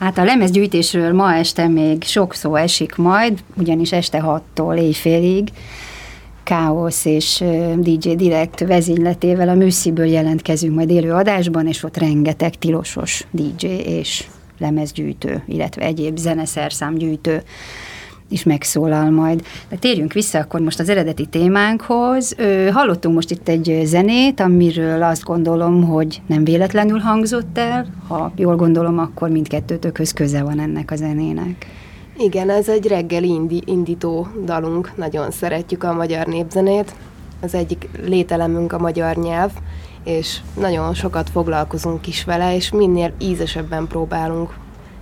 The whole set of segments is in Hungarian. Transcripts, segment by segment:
Hát a lemezgyűjtésről ma este még sok szó esik majd, ugyanis este 6-tól éjfélig Káosz és DJ Direkt vezényletével a Műsziből jelentkezünk majd élő adásban, és ott rengeteg tilosos DJ és lemezgyűjtő, illetve egyéb zeneszerszámgyűjtő is megszólal majd. De térjünk vissza akkor most az eredeti témánkhoz. Hallottunk most itt egy zenét, amiről azt gondolom, hogy nem véletlenül hangzott el. Ha jól gondolom, akkor mindkettőtökhöz köze van ennek a zenének. Igen, ez egy reggeli indító dalunk. Nagyon szeretjük a magyar népzenét. Az egyik lételemünk a magyar nyelv, és nagyon sokat foglalkozunk is vele, és minél ízesebben próbálunk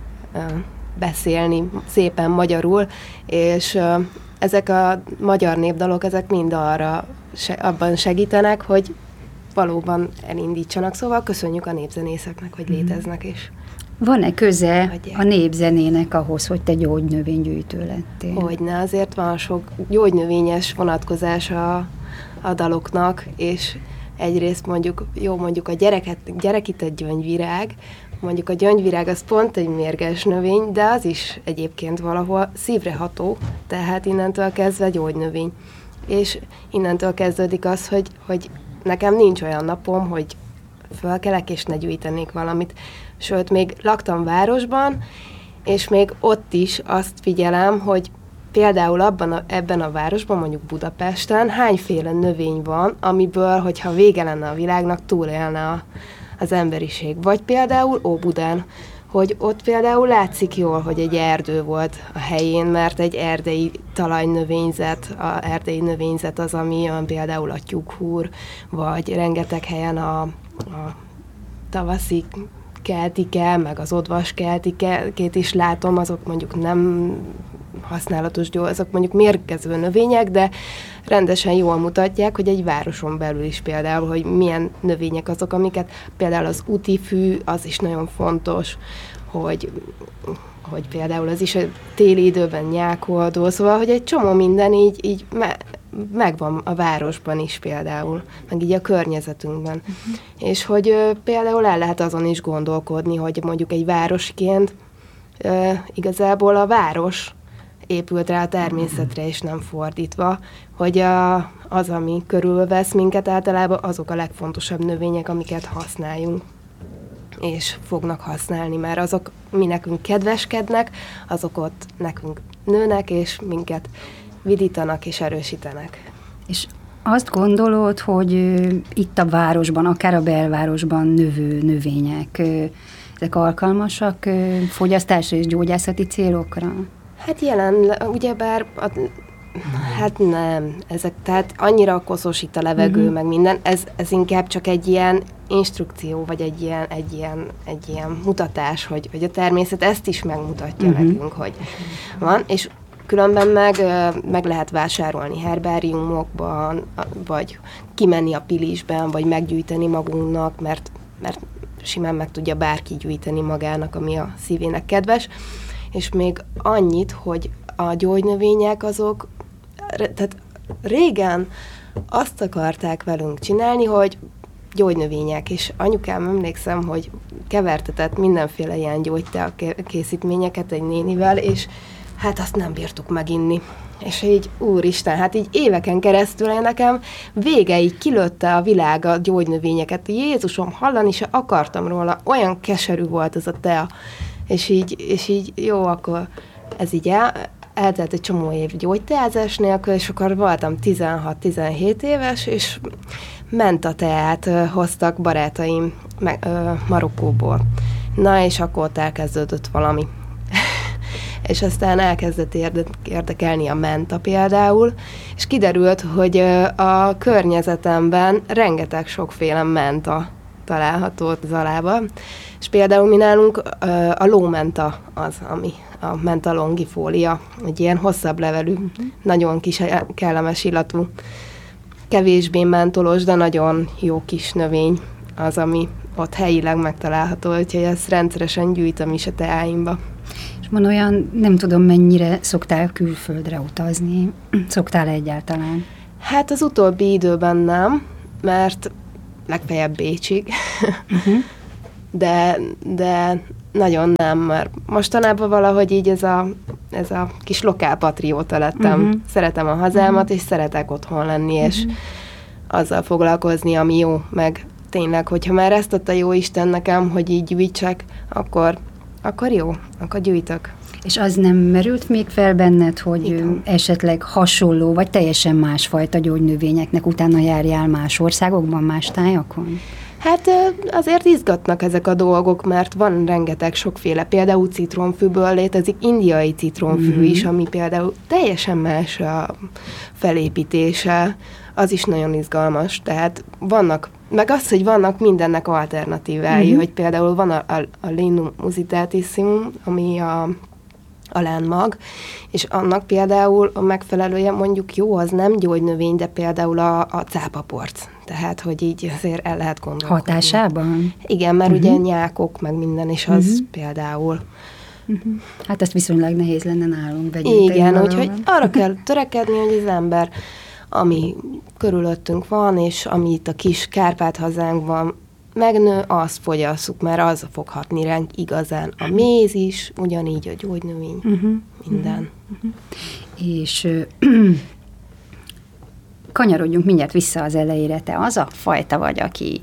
beszélni szépen magyarul, és ezek a magyar népdalok, ezek mind abban segítenek, hogy valóban elindítsanak. Szóval köszönjük a népzenészeknek, hogy léteznek is. Van-e köze a népzenének ahhoz, hogy te gyógynövénygyűjtő lettél? Hogyne, azért van sok gyógynövényes vonatkozás a daloknak, és egyrészt mondjuk a gyerekített gyöngyvirág, mondjuk a gyöngyvirág az pont egy mérges növény, de az is egyébként valahol szívreható, tehát innentől kezdve gyógynövény. És innentől kezdődik az, hogy nekem nincs olyan napom, hogy fölkelek és ne gyűjtenék valamit. Sőt, még laktam városban, és még ott is azt figyelem, hogy például ebben a városban, mondjuk Budapesten, hányféle növény van, amiből, hogyha vége lenne a világnak, túlélne az emberiség. Vagy például Óbudán, hogy ott például látszik jól, hogy egy erdő volt a helyén, mert egy erdei erdei növényzet az, ami olyan például a tyúkhúr, vagy rengeteg helyen a tavaszi keltike, meg az odvas keltikét is látom, azok mondjuk nem használatos, azok mondjuk mérgező növények, de rendesen jól mutatják, hogy egy városon belül is például, hogy milyen növények azok, amiket például az útifű, az is nagyon fontos, hogy például az is a téli időben nyákoldó, szóval, hogy egy csomó minden így megvan a városban is például, meg így a környezetünkben. És hogy például el lehet azon is gondolkodni, hogy mondjuk egy városként igazából a város épült rá a természetre, és nem fordítva, hogy az, ami körülvesz minket általában, azok a legfontosabb növények, amiket használjunk, és fognak használni, mert azok mi nekünk kedveskednek, azok ott nekünk nőnek, és minket vidítanak és erősítenek. És azt gondolod, hogy itt a városban, akár a belvárosban növő növények, ezek alkalmasak fogyasztásra és gyógyászati célokra? Hát ugyebár, hát nem, ezek, tehát annyira koszos itt a levegő, meg minden, ez inkább csak egy ilyen instrukció, vagy egy ilyen mutatás, hogy a természet ezt is megmutatja nekünk, hogy van, és különben meg lehet vásárolni herbáriumokban, vagy kimenni a Pilisben, vagy meggyűjteni magunknak, mert simán meg tudja bárki gyűjteni magának, ami a szívének kedves. És még annyit, hogy a gyógynövények azok, tehát régen azt akarták velünk csinálni, hogy gyógynövények, és anyukám, emlékszem, hogy kevertetett mindenféle ilyen gyógytea készítményeket egy nénivel, és hát azt nem bírtuk meginni. És így, úristen, hát így éveken keresztül nekem végeig kilőtte a világ a gyógynövényeket. Jézusom, hallani se akartam róla, olyan keserű volt ez a tea. És így jó, akkor ez így eltelt egy csomó év gyógyteázás nélkül, és akkor voltam 16-17 éves, és ment a teát hoztak barátaim Marokkóból. Na, és akkor ott elkezdődött valami. És aztán elkezdett érdekelni a menta például, és kiderült, hogy a környezetemben rengeteg sokféle menta található Zalában, és például mi nálunk a lómenta az, ami a menta longifolia, egy ilyen hosszabb levelű, nagyon kis kellemes illatú, kevésbé mentolos, de nagyon jó kis növény az, ami ott helyileg megtalálható, úgyhogy ezt rendszeresen gyűjtöm is a teáimba. És van olyan, nem tudom mennyire szoktál külföldre utazni, szoktál egyáltalán? Hát az utóbbi időben nem, mert legfeljebb Bécsig, de nagyon nem, mert mostanában valahogy így ez a kis lokálpatrióta lettem. Szeretem a hazámat, és szeretek otthon lenni, és azzal foglalkozni, ami jó, meg tényleg, hogyha már ezt adta jó Isten nekem, hogy így gyűjtsek, akkor jó, akkor gyűjtök. És az nem merült még fel benned, hogy esetleg hasonló, vagy teljesen másfajta gyógynövényeknek utána járjál más országokban, más tájakon? Hát azért izgatnak ezek a dolgok, mert van rengeteg sokféle, például citromfűből létezik indiai citromfű is, ami például teljesen más a felépítése, az is nagyon izgalmas, tehát vannak, meg az, hogy vannak mindennek alternatívái, hogy például van a Linum musitatissimum, ami a lánmag, és annak például a megfelelője mondjuk jó, az nem gyógynövény, de például a cápaporc. Tehát, hogy így azért el lehet gondolkodni. Hatásában? Igen, mert ugye nyákok, meg minden, és az például. Hát ezt viszonylag nehéz lenne nálunk begyűjteni. Igen, úgyhogy arra kell törekedni, hogy az ember, ami körülöttünk van, és ami itt a kis Kárpát hazánkban megnő, azt fogyasszuk, mert az fog hatni ránk igazán. A méz is, ugyanígy a gyógynövény, minden. És kanyarodjunk mindjárt vissza az elejére. Te az a fajta vagy, aki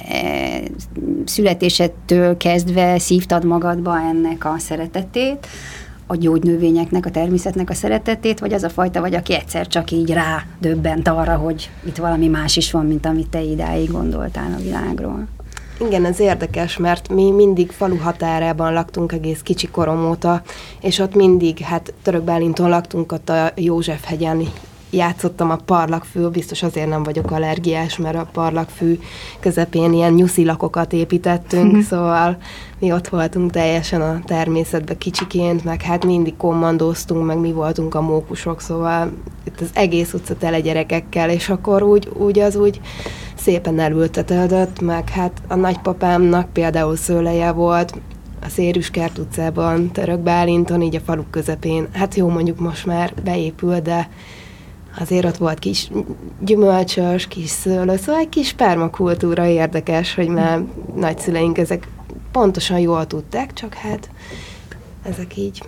születésedtől kezdve szívtad magadba ennek a szeretetét, a gyógynövényeknek, a természetnek a szeretetét, vagy az a fajta vagy, aki egyszer csak így rádöbbent arra, hogy itt valami más is van, mint amit te idáig gondoltál a világról? Igen, ez érdekes, mert mi mindig falu határában laktunk egész kicsi korom óta, és ott mindig, hát Törökbálinton laktunk, ott a József-hegyen játszottam a parlagfű, biztos azért nem vagyok allergiás, mert a parlagfű közepén ilyen nyuszilakokat építettünk, szóval mi ott voltunk teljesen a természetben kicsiként, meg hát mindig kommandóztunk, meg mi voltunk a mókusok, szóval itt az egész utca tele gyerekekkel, és akkor úgy szépen elültetődött, meg hát a nagypapámnak például szőleje volt, a Szérüskert utcában, Törökbálinton, így a falu közepén. Hát jó, mondjuk most már beépült, de azért ott volt kis gyümölcsös, kis szőlő, szóval egy kis permakultúra érdekes, hogy már nagyszüleink ezek pontosan jól tudták, csak hát ezek így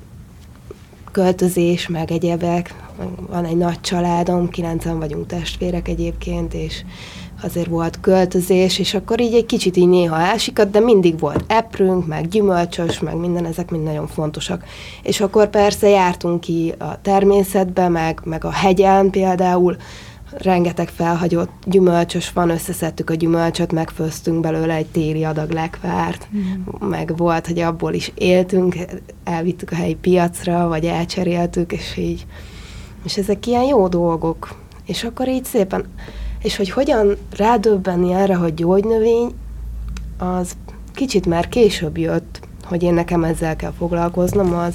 költözés, meg egyebek. Van egy nagy családom, 9-en vagyunk testvérek egyébként, és azért volt költözés, és akkor így egy kicsit így néha elsikat, de mindig volt eprünk, meg gyümölcsös, meg minden, ezek mind nagyon fontosak. És akkor persze jártunk ki a természetbe, meg a hegyen például, rengeteg felhagyott gyümölcsös van, összeszedtük a gyümölcsöt, megfőztünk belőle egy téli adag lekvárt, meg volt, hogy abból is éltünk, elvittük a helyi piacra, vagy elcseréltük, és így. És ezek ilyen jó dolgok. És akkor így szépen, és hogy hogyan rádöbbenni erre, hogy gyógynövény, az kicsit már később jött, hogy én nekem ezzel kell foglalkoznom, az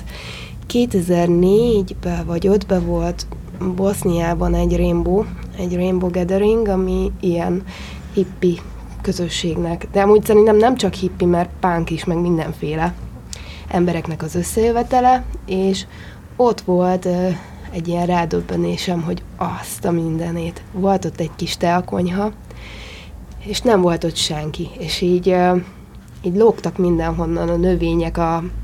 2004-ben vagy 2005-ben volt Boszniában egy Rainbow Gathering, ami ilyen hippi közösségnek, de amúgy szerintem nem csak hippi, mert punk is, meg mindenféle embereknek az összejövetele, és ott volt egy ilyen rádöbbenésem, hogy azt a mindenét. Volt ott egy kis teakonyha, és nem volt ott senki, és így lógtak mindenhonnan a növények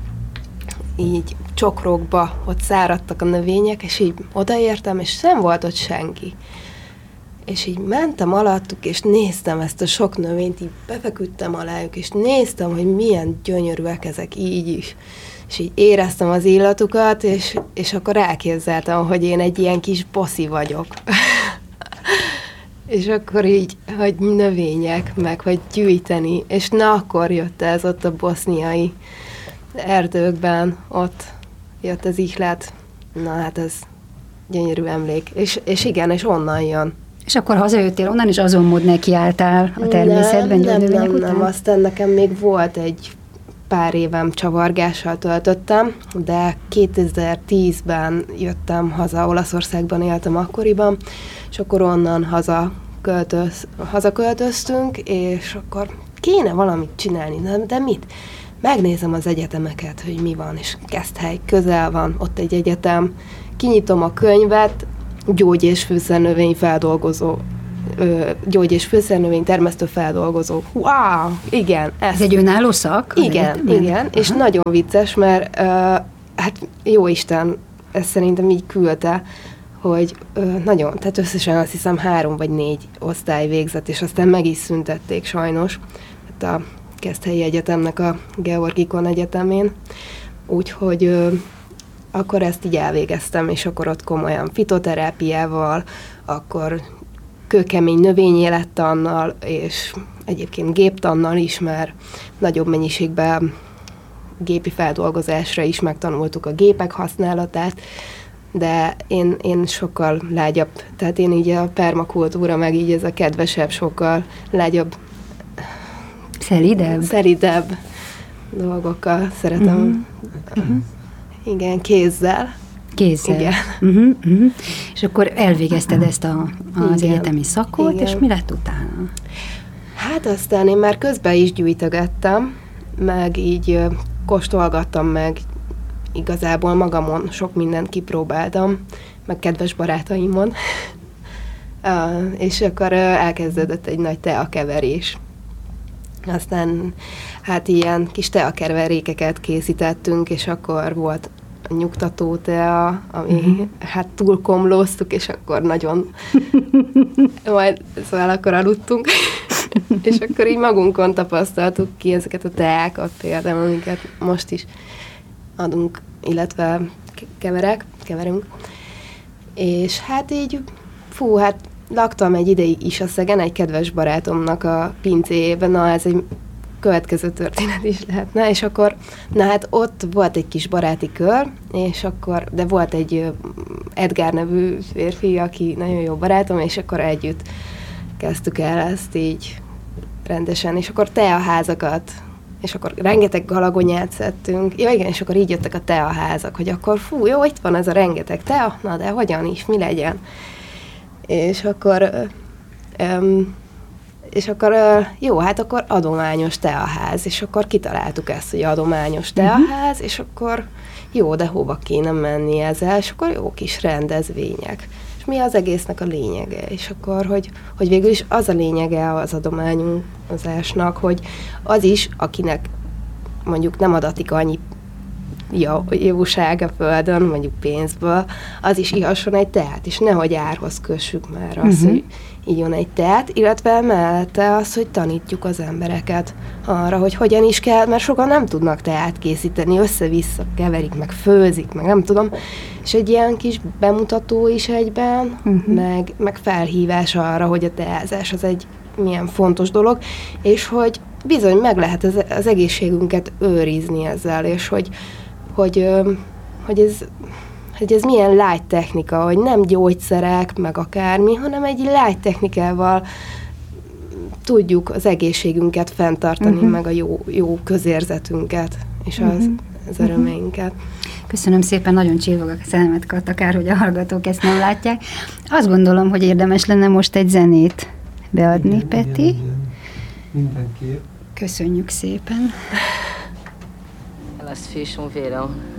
így csokrokba, ott száradtak a növények, és így odaértem, és nem volt ott senki. És így mentem alattuk, és néztem ezt a sok növényt, így befeküdtem alájuk, és néztem, hogy milyen gyönyörűek ezek így is. És így éreztem az illatukat, és akkor elképzeltem, hogy én egy ilyen kis boszi vagyok. És akkor így, hogy növények, meg hogy gyűjteni, és na akkor jött ez ott a boszniai erdőkben, ott jött az ihlet. Na hát ez gyönyörű emlék. És igen, és onnan jön. És akkor hazajöttél onnan, és azon mód nekiálltál a természetben gyógynövények után? Nem, aztán nekem még volt egy pár évem csavargással töltöttem, de 2010-ben jöttem haza, Olaszországban éltem akkoriban, és akkor onnan hazaköltöztünk, és akkor kéne valamit csinálni, de mit? Megnézem az egyetemeket, hogy mi van, és Keszthely közel van, ott egy egyetem, kinyitom a könyvet, gyógy- és fűszernövényfeldolgozó gyógy- és fűszernövény termesztő feldolgozó. Wow, igen. Ez egy önálló szak? Igen, és nagyon vicces, mert hát jó Isten, ezt szerintem így küldte, hogy nagyon, tehát összesen azt hiszem 3 vagy 4 osztály végzett, és aztán meg is szüntették sajnos. Hát a Keszthelyi Egyetemnek a Georgikon Egyetemén. Úgyhogy akkor ezt így elvégeztem, és akkor ott komolyan fitoterápiával, akkor kőkemény növényélettannal, és egyébként géptannal is, mert nagyobb mennyiségben gépi feldolgozásra is megtanultuk a gépek használatát, de én sokkal lágyabb, tehát én így a permakultúra, meg így ez a kedvesebb, sokkal lágyabb, szelidebb dolgokkal szeretem. Igen, kézzel. Igen. És akkor elvégezted ezt az egyetemi szakot, és mi lett utána? Hát aztán én már közben is gyűjtögettem, meg így kóstolgattam meg, igazából magamon sok mindent kipróbáltam, meg kedves barátaimon, és akkor elkezdődött egy nagy teakeverés. Aztán hát ilyen kis teakeverékeket készítettünk, és akkor volt a nyugtató tea, ami hát túlkomlóztuk, és akkor nagyon majd szóval akkor aludtunk, és akkor így magunkon tapasztaltuk ki ezeket a teákat például, amiket most is adunk, illetve keverünk. És hát így, hát laktam egy ideig is a Szegen, egy kedves barátomnak a pincéjében, na ez egy következő történet is lehetne, és akkor, na hát ott volt egy kis baráti kör, és akkor, de volt egy Edgár nevű férfi, aki nagyon jó barátom, és akkor együtt kezdtük el ezt így rendesen, és akkor teaházakat, és akkor rengeteg galagonyát szedtünk. Ja igen, és akkor így jöttek a teaházak, hogy akkor jó, itt van ez a rengeteg tea, na de hogyan is, mi legyen? És akkor jó, hát akkor adományos teaház, és akkor kitaláltuk ezt, hogy adományos teaház, és akkor jó, de hova kéne menni ezzel, és akkor jó kis rendezvények. És mi az egésznek a lényege? És akkor, hogy végül is az a lényege az adományozásnak, hogy az is, akinek mondjuk nem adatik annyi jóság a földön, mondjuk pénzből, az is ihasson egy teát, és nehogy árhoz kössük már azt, hogy igyon egy teát, illetve mellette az, hogy tanítjuk az embereket arra, hogy hogyan is kell, mert sokan nem tudnak teát készíteni, össze-vissza keverik, meg főzik, meg nem tudom, és egy ilyen kis bemutató is egyben, meg felhívás arra, hogy a teázás az egy milyen fontos dolog, és hogy bizony meg lehet az egészségünket őrizni ezzel, és hogy ez milyen light technika, hogy nem gyógyszerek, meg akármi, hanem egy light technikával tudjuk az egészségünket fenntartani, meg a jó közérzetünket, és az örömeinket. Köszönöm szépen, nagyon csillog a szememet, akár hogy a hallgatók ezt nem látják. Azt gondolom, hogy érdemes lenne most egy zenét beadni, igen, Peti. Igen. Mindenképp. Köszönjük szépen. Elas fecham o verão.